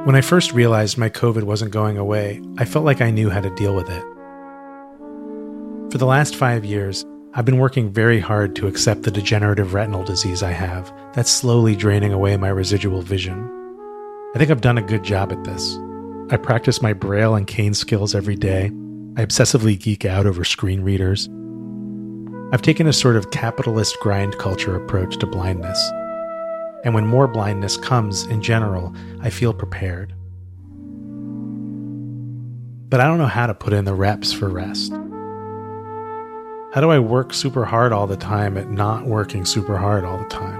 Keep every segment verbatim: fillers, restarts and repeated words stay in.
When I first realized my COVID wasn't going away, I felt like I knew how to deal with it. For the last five years, I've been working very hard to accept the degenerative retinal disease I have that's slowly draining away my residual vision. I think I've done a good job at this. I practice my Braille and cane skills every day. I obsessively geek out over screen readers. I've taken a sort of capitalist grind culture approach to blindness. And when more blindness comes in general, I feel prepared. But I don't know how to put in the reps for rest. How do I work super hard all the time at not working super hard all the time?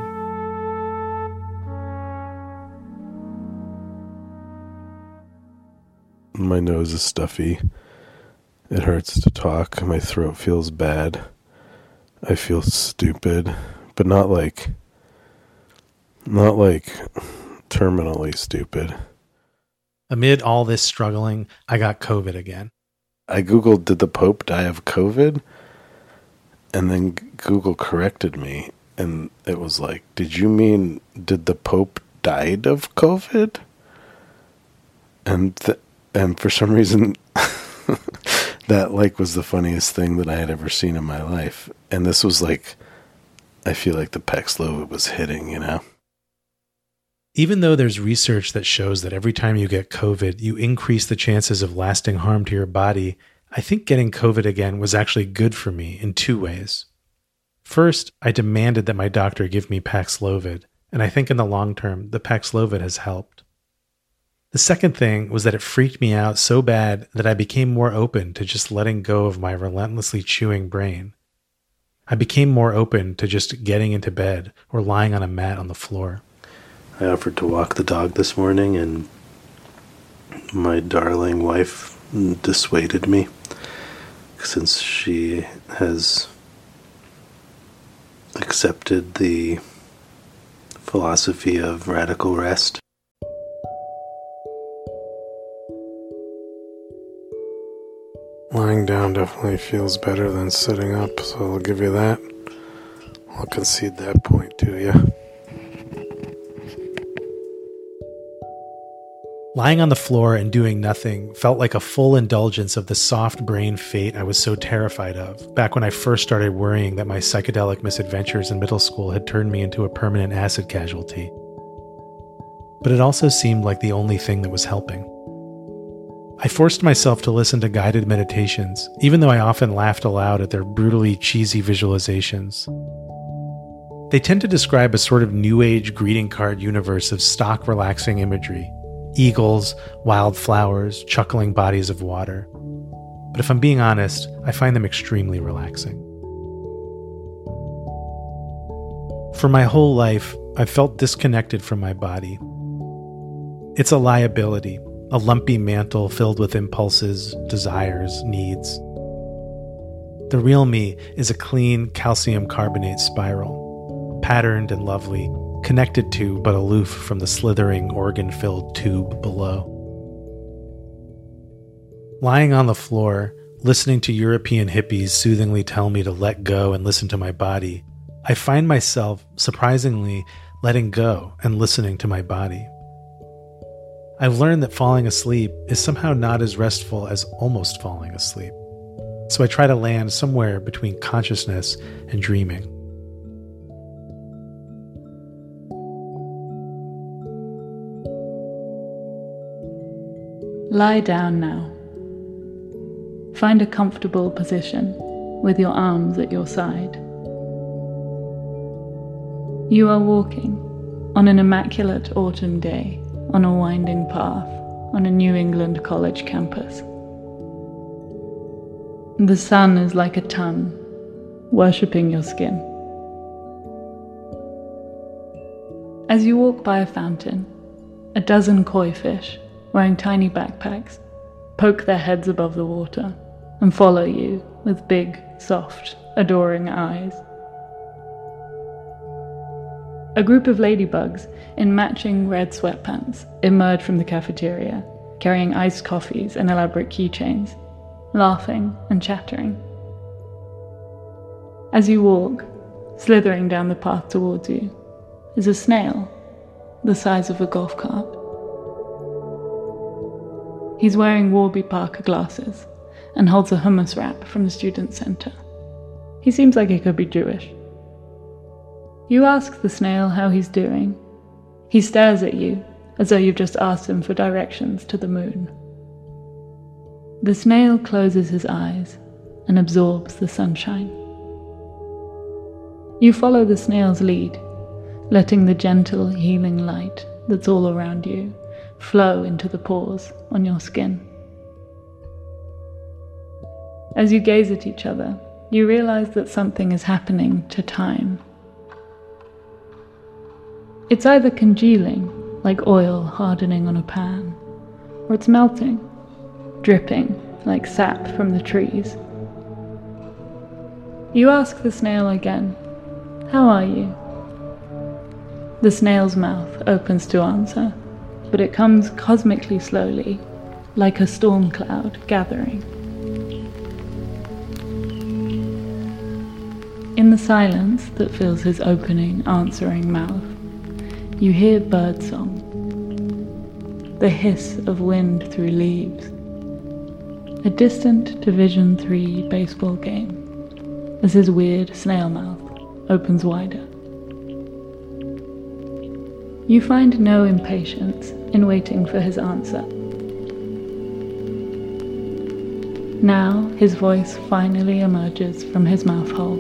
My nose is stuffy. It hurts to talk. My throat feels bad. I feel stupid, but not like, not like terminally stupid. Amid all this struggling, I got COVID again. I Googled, did the Pope die of COVID? And then Google corrected me, and it was like, did you mean, did the Pope died of COVID? And th- and for some reason, that like was the funniest thing that I had ever seen in my life. And this was like, I feel like the Paxlovid was hitting, you know? Even though there's research that shows that every time you get COVID, you increase the chances of lasting harm to your body, I think getting COVID again was actually good for me in two ways. First, I demanded that my doctor give me Paxlovid, and I think in the long term, the Paxlovid has helped. The second thing was that it freaked me out so bad that I became more open to just letting go of my relentlessly chewing brain. I became more open to just getting into bed or lying on a mat on the floor. I offered to walk the dog this morning, and my darling wife dissuaded me, since she has accepted the philosophy of radical rest. Lying down definitely feels better than sitting up, so I'll give you that. I'll concede that point to you. Lying on the floor and doing nothing felt like a full indulgence of the soft brain fate I was so terrified of back when I first started worrying that my psychedelic misadventures in middle school had turned me into a permanent acid casualty. But it also seemed like the only thing that was helping. I forced myself to listen to guided meditations, even though I often laughed aloud at their brutally cheesy visualizations. They tend to describe a sort of new age greeting card universe of stock relaxing imagery. Eagles, wildflowers, chuckling bodies of water. But if I'm being honest, I find them extremely relaxing. For my whole life, I've felt disconnected from my body. It's a liability, a lumpy mantle filled with impulses, desires, needs. The real me is a clean calcium carbonate spiral, patterned and lovely, connected to but aloof from the slithering organ-filled tube below. Lying on the floor, listening to European hippies soothingly tell me to let go and listen to my body, I find myself, surprisingly, letting go and listening to my body. I've learned that falling asleep is somehow not as restful as almost falling asleep, so I try to land somewhere between consciousness and dreaming. Lie down now. Find a comfortable position with your arms at your side. You are walking on an immaculate autumn day on a winding path on a New England college campus. The sun is like a tongue, worshipping your skin. As you walk by a fountain, a dozen koi fish wearing tiny backpacks poke their heads above the water and follow you with big, soft, adoring eyes. A group of ladybugs in matching red sweatpants emerge from the cafeteria, carrying iced coffees and elaborate keychains, laughing and chattering. As you walk, slithering down the path towards you, is a snail the size of a golf cart. He's wearing Warby Parker glasses and holds a hummus wrap from the student centre. He seems like he could be Jewish. You ask the snail how he's doing. He stares at you as though you've just asked him for directions to the moon. The snail closes his eyes and absorbs the sunshine. You follow the snail's lead, letting the gentle, healing light that's all around you flow into the pores on your skin. As you gaze at each other, you realize that something is happening to time. It's either congealing, like oil hardening on a pan, or it's melting, dripping like sap from the trees. You ask the snail again, "How are you?" The snail's mouth opens to answer, but it comes cosmically slowly, like a storm cloud gathering. In the silence that fills his opening, answering mouth, you hear birdsong, the hiss of wind through leaves, a distant Division three baseball game as his weird snail mouth opens wider. You find no impatience in waiting for his answer. Now his voice finally emerges from his mouth hole.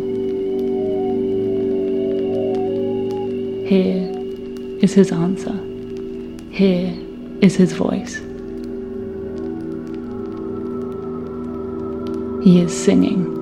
Here is his answer. Here is his voice. He is singing.